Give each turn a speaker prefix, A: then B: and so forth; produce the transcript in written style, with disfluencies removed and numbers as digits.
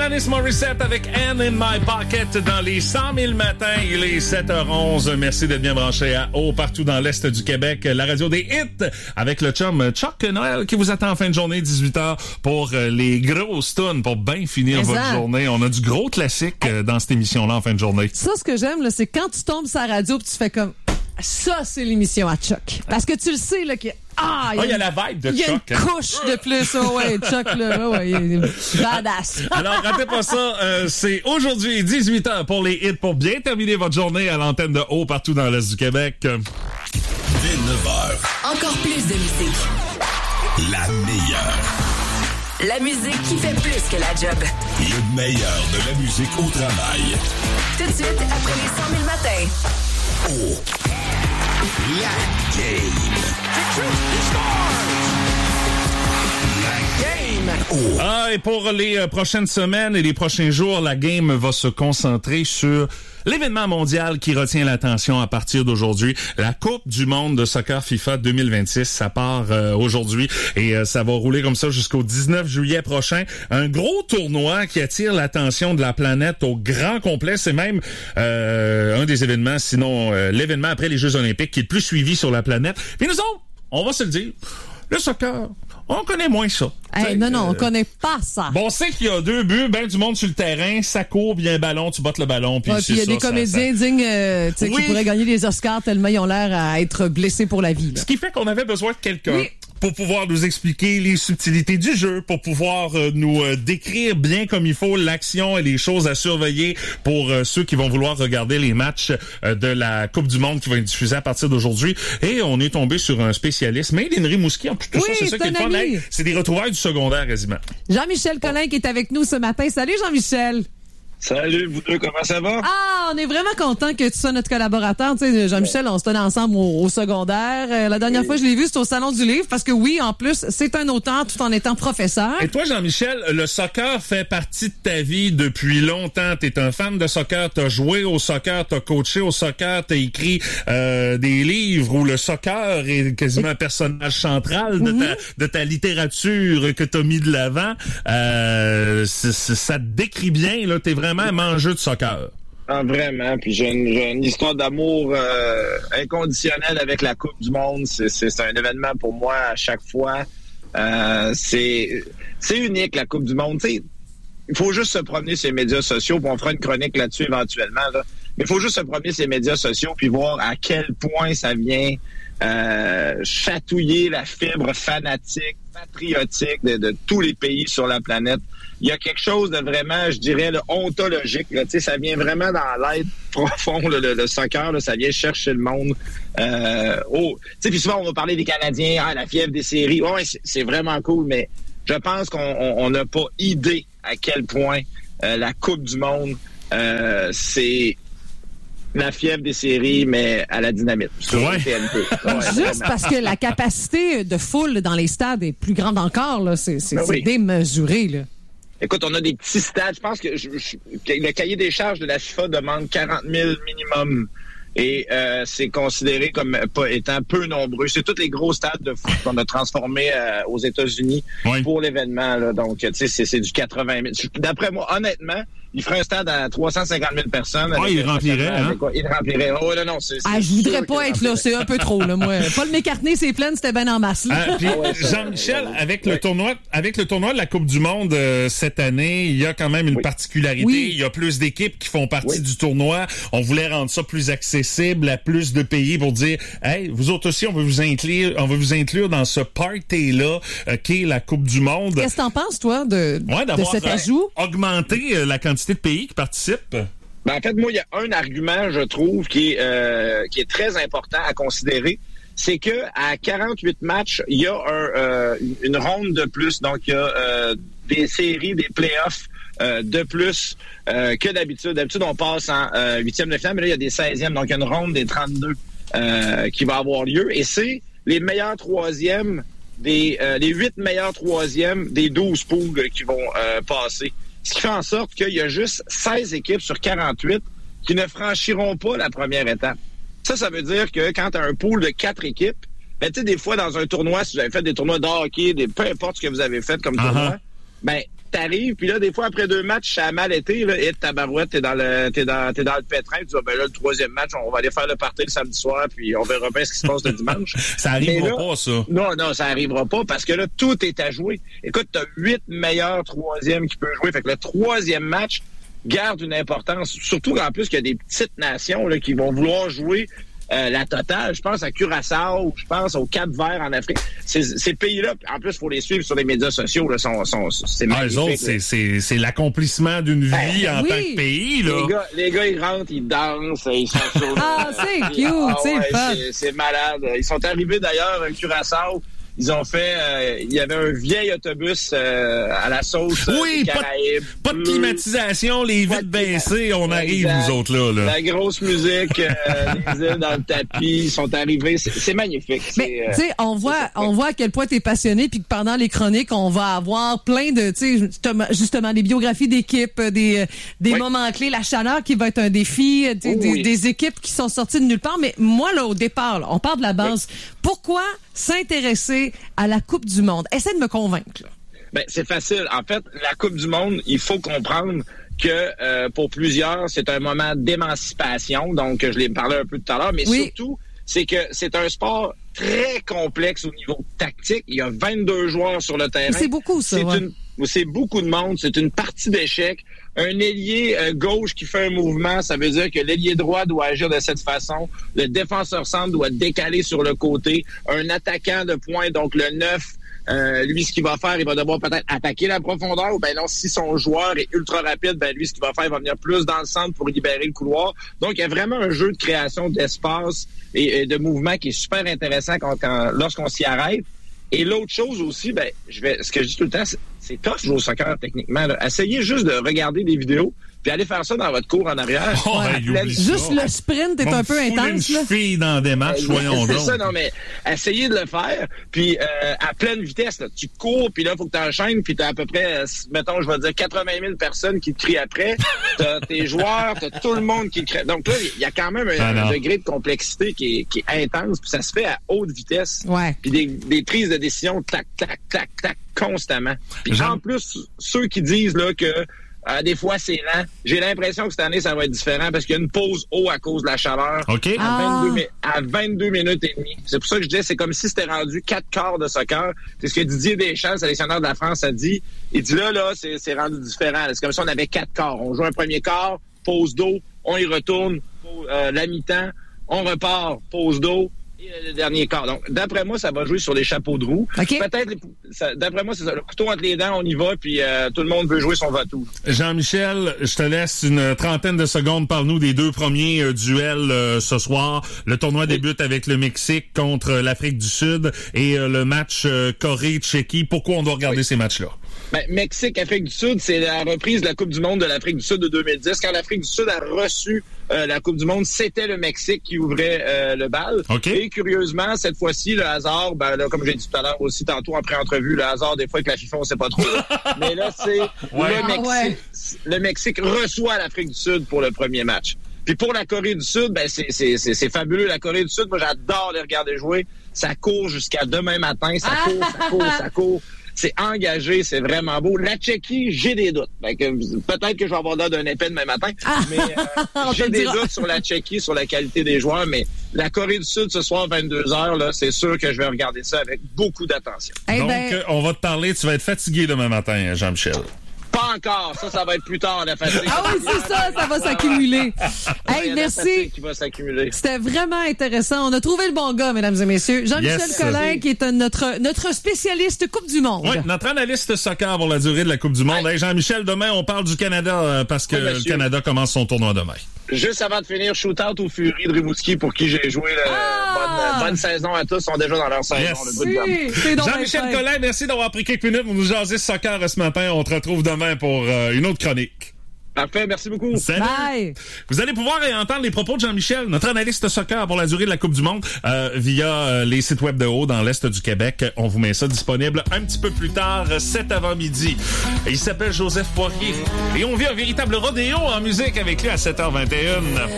A: Alanis Morissette avec Hand in My Pocket dans les 100 000 matins. Il est 7h11. Merci d'être bien branché à haut partout dans l'Est du Québec. La radio des hits avec le chum Chuck Noël qui vous attend en fin de journée, 18h, pour les grosses tunes pour bien finir votre journée. On a du gros classique dans cette émission-là en fin de journée.
B: Ça, ce que j'aime, là, c'est quand tu tombes sur la radio et tu fais comme... Ça, c'est l'émission à Chuck. Parce que tu le sais, là, qu'il
A: y a la vibe de Chuck.
B: Il y a une couche de plus. Oh, ouais, Chuck, là, ouais, il est badass.
A: Alors, ratez pas ça. C'est aujourd'hui, 18h, pour les hits, pour bien terminer votre journée à l'antenne de haut partout dans l'Est du Québec.
C: Dès 9h.
D: Encore plus de musique.
C: La meilleure.
D: La musique qui fait plus que la job.
C: Le meilleur de la musique au travail.
D: Tout de suite, après les 100 000 matins.
C: Oh. La game.
A: Et pour les prochaines semaines et les prochains jours, la game va se concentrer sur l'événement mondial qui retient l'attention à partir d'aujourd'hui. La Coupe du monde de soccer FIFA 2026, ça part aujourd'hui et ça va rouler comme ça jusqu'au 19 juillet prochain. Un gros tournoi qui attire l'attention de la planète au grand complet. C'est même un des événements, sinon l'événement après les Jeux olympiques qui est le plus suivi sur la planète. Puis nous autres, on va se le dire, le soccer, on connaît moins ça.
B: Hey, non, on connaît pas ça.
A: Bon, on sait qu'il y a deux buts, ben du monde sur le terrain, ça court, bien un ballon, tu bottes le ballon, puis
B: il y a des comédiens dignes qui pourraient gagner des Oscars tellement ils ont l'air à être blessés pour la vie. Là.
A: Ce qui fait qu'on avait besoin de quelqu'un pour pouvoir nous expliquer les subtilités du jeu, pour pouvoir nous décrire bien comme il faut l'action et les choses à surveiller pour ceux qui vont vouloir regarder les matchs de la Coupe du monde qui va être diffusée à partir d'aujourd'hui. Et on est tombé sur un spécialiste, Made in Rimouski, en plus de ça, c'est ça qui est le fun. Hey, c'est des retrouvailles du secondaire quasiment.
B: Jean-Michel Collin qui est avec nous ce matin. Salut Jean-Michel.
E: Salut, vous deux, comment ça va?
B: On est vraiment content que tu sois notre collaborateur. Tu sais, Jean-Michel, on se tenait ensemble au secondaire. La dernière fois, je l'ai vu, c'était au Salon du Livre, parce que en plus, c'est un auteur tout en étant professeur.
A: Et toi, Jean-Michel, le soccer fait partie de ta vie depuis longtemps. T'es un fan de soccer, t'as joué au soccer, t'as coaché au soccer, t'as écrit des livres où le soccer est quasiment un personnage central de ta littérature que t'as mis de l'avant. Ça te décrit bien, là, t'es vraiment un mangeur de soccer.
E: Ah, vraiment. Puis j'ai une histoire d'amour inconditionnelle avec la Coupe du monde. C'est un événement pour moi à chaque fois. C'est unique, la Coupe du monde. T'sais, il faut juste se promener sur les médias sociaux, puis on fera une chronique là-dessus éventuellement. Là. Mais il faut juste se promener sur les médias sociaux puis voir à quel point ça vient chatouiller la fibre fanatique, patriotique de tous les pays sur la planète. Il y a quelque chose de vraiment, je dirais, ontologique. Là. Ça vient vraiment dans l'être profond, le soccer. Là, ça vient chercher le monde. Puis souvent, on va parler des Canadiens, la fièvre des séries. Ouais, c'est vraiment cool, mais je pense qu'on n'a pas idée à quel point la Coupe du monde, c'est la fièvre des séries, mais à la dynamite. Sur TNT.
B: Juste parce que la capacité de foule dans les stades est plus grande encore. Là. C'est démesuré. Là.
E: Écoute, on a des petits stades. Je pense que le cahier des charges de la FIFA demande 40 000 minimum. Et c'est considéré comme étant peu nombreux. C'est tous les gros stades de foot qu'on a transformés aux États-Unis pour l'événement. Là. Donc, tu sais, c'est du 80 000. D'après moi, honnêtement, il ferait un stade à 350 000 personnes.
A: Il remplirait, hein?
E: Il remplirait. Oh, non,
B: je voudrais pas être là. C'est un peu trop, là, moi. Paul McCartney, c'est plein, c'était bien en masse, là.
A: Puis, Jean-Michel, avec le tournoi de la Coupe du monde cette année, il y a quand même une particularité. Il y a plus d'équipes qui font partie du tournoi. On voulait rendre ça plus accessible à plus de pays pour dire, hey, vous autres aussi, on veut vous inclure dans ce party-là, qui est la Coupe du monde.
B: Qu'est-ce que t'en penses, toi, de cet ajout?
A: Augmenter la quantité de pays qui participent?
E: Ben, en fait, moi, il y a un argument, je trouve, qui est très important à considérer. C'est que à 48 matchs, il y a une ronde de plus. Donc, il y a des séries, des playoffs de plus que d'habitude. D'habitude, on passe en huitième de finale, mais là, il y a des 16e. Donc, il y a une ronde des 32 qui va avoir lieu. Et c'est les meilleurs troisièmes, les 8 meilleurs troisièmes des 12 poules qui vont passer. Ce qui fait en sorte qu'il y a juste 16 équipes sur 48 qui ne franchiront pas la première étape. Ça veut dire que quand tu as un pool de 4 équipes, ben, tu sais, des fois, dans un tournoi, si vous avez fait des tournois de hockey, peu importe ce que vous avez fait comme tournoi, ben, t'arrives, puis là, des fois, après 2 matchs, ça a mal été, là, et tabarouette, t'es dans le pétrin, tu dis, ben là, le 3e match, on va aller faire le party le samedi soir, puis on verra bien ce qui se passe le dimanche.
A: Ça arrivera pas, ça.
E: Non, ça arrivera pas, parce que là, tout est à jouer. Écoute, t'as 8 meilleurs 3e qui peuvent jouer, fait que le 3e match garde une importance, surtout qu'en plus, qu'il y a des petites nations, là, qui vont vouloir jouer la totale. Je pense à Curaçao, je pense au Cap-Vert en Afrique. Ces pays-là, en plus, il faut les suivre sur les médias sociaux. Là, c'est magnifique.
A: Eux autres, c'est l'accomplissement d'une vie en tant que pays. Là.
E: Les gars, ils rentrent, ils dansent, ils sont sur...
B: c'est cute, c'est fun.
E: C'est malade. Ils sont arrivés d'ailleurs à Curaçao. Ils ont fait... il y avait un vieil autobus à la sauce des Caraïbes.
A: Pas de climatisation, les vitres baissées, on arrive, nous autres, là.
E: La grosse musique, les îles dans le tapis, ils sont arrivés. C'est magnifique.
B: Mais, tu sais, on voit à quel point t'es passionné, puis que pendant les chroniques, on va avoir plein de, tu sais, justement, des biographies d'équipes, des moments clés, la chaleur qui va être un défi, des équipes qui sont sorties de nulle part. Mais moi, là, au départ, là, on part de la base. Oui. Pourquoi s'intéresser à la Coupe du Monde? Essaie de me convaincre. Là.
E: Ben, c'est facile. En fait, la Coupe du Monde, il faut comprendre que pour plusieurs, c'est un moment d'émancipation. Donc, je l'ai parlé un peu tout à l'heure, mais surtout, c'est que c'est un sport très complexe au niveau tactique. Il y a 22 joueurs sur le terrain.
B: C'est beaucoup, ça.
E: C'est beaucoup de monde. C'est une partie d'échecs. Un ailier gauche qui fait un mouvement, ça veut dire que l'ailier droit doit agir de cette façon. Le défenseur centre doit décaler sur le côté. Un attaquant de pointe, donc le 9, lui, ce qu'il va faire, il va devoir peut-être attaquer la profondeur. Ou ben non, si son joueur est ultra rapide, ben lui, ce qu'il va faire, il va venir plus dans le centre pour libérer le couloir. Donc, il y a vraiment un jeu de création d'espace et de mouvement qui est super intéressant lorsqu'on s'y arrête. Et l'autre chose aussi, ce que je dis tout le temps, c'est tough jouer au soccer techniquement. Là. Essayez juste de regarder des vidéos, puis allez faire ça dans votre cours en arrière.
B: Juste le sprint est un peu intense.
A: Une cheville dans des matchs, voyons donc.
E: C'est ça, non, mais essayez de le faire, puis à pleine vitesse, là, tu cours, puis là, il faut que tu enchaînes, puis tu as à peu près, mettons, je vais dire 80 000 personnes qui te crient après. T'as tes joueurs, t'as tout le monde qui te crie. Donc là, il y a quand même un degré de complexité qui est intense, puis ça se fait à haute vitesse.
B: Ouais.
E: Puis des prises de décision, tac, tac, tac, tac, constamment. Puis en plus, ceux qui disent là que des fois, c'est lent. J'ai l'impression que cette année, ça va être différent parce qu'il y a une pause haut à cause de la chaleur.
A: OK.
E: À 22 minutes et demie. C'est pour ça que je disais, c'est comme si c'était rendu 4 quarts de soccer. C'est ce que Didier Deschamps, sélectionneur de la France, a dit. Il dit là, c'est rendu différent. C'est comme si on avait 4 quarts. On joue un premier quart, pause d'eau, on y retourne, la mi-temps, on repart, pause d'eau. Et le dernier quart. Donc, d'après moi, ça va jouer sur les chapeaux de roue.
B: Okay.
E: Peut-être, d'après moi, c'est ça. Le couteau entre les dents, on y va, puis tout le monde veut jouer son va-tout.
A: Jean-Michel, je te laisse une trentaine de secondes. Parle-nous des 2 premiers duels ce soir. Le tournoi débute avec le Mexique contre l'Afrique du Sud et le match Corée-Tchéquie. Pourquoi on doit regarder ces matchs-là?
E: Ben, Mexique, Afrique du Sud, c'est la reprise de la Coupe du Monde de l'Afrique du Sud de 2010. Quand l'Afrique du Sud a reçu la Coupe du Monde, c'était le Mexique qui ouvrait le bal.
A: Okay.
E: Et curieusement, cette fois-ci, le hasard, là, comme j'ai dit tout à l'heure aussi tantôt en pré-entrevue, le hasard des fois avec la FIFA, on sait pas trop. Mais là, c'est le Mexique. Le Mexique reçoit l'Afrique du Sud pour le premier match. Puis pour la Corée du Sud, c'est fabuleux. La Corée du Sud, moi, j'adore les regarder jouer. Ça court jusqu'à demain matin. Ça court. C'est engagé, c'est vraiment beau. La Tchéquie, j'ai des doutes. Peut-être que je vais avoir l'air d'un épais demain matin, mais j'ai des doutes sur la Tchéquie, sur la qualité des joueurs. Mais la Corée du Sud, ce soir, 22h, là, c'est sûr que je vais regarder ça avec beaucoup d'attention.
A: Donc, on va te parler. Tu vas être fatigué demain matin, Jean-Michel.
E: Pas encore. Ça va être plus tard, la fatigue.
B: Ah oui, c'est ça va s'accumuler. Hey, merci.
E: Qui va s'accumuler.
B: C'était vraiment intéressant. On a trouvé le bon gars, mesdames et messieurs. Jean-Michel Collin, qui est notre spécialiste Coupe du Monde.
A: Oui, notre analyste soccer pour la durée de la Coupe du Monde. Hey, Jean-Michel, demain, on parle du Canada parce que le Canada commence son tournoi demain.
E: Juste avant de finir, shoot-out aux Furies de Rimouski pour qui j'ai joué. Bonne saison à tous. Ils sont déjà dans leur saison.
A: Jean-Michel Collin, merci d'avoir pris quelques minutes pour nous jaser soccer ce matin. On te retrouve demain pour une autre chronique.
E: Parfait, merci beaucoup.
A: Salut.
B: Bye.
A: Vous allez pouvoir entendre les propos de Jean-Michel, notre analyste soccer pour la durée de la Coupe du Monde, via les sites web de Haut dans l'Est du Québec. On vous met ça disponible un petit peu plus tard, cet avant-midi. Il s'appelle Joseph Poirier et on vit un véritable rodéo en musique avec lui à 7h21.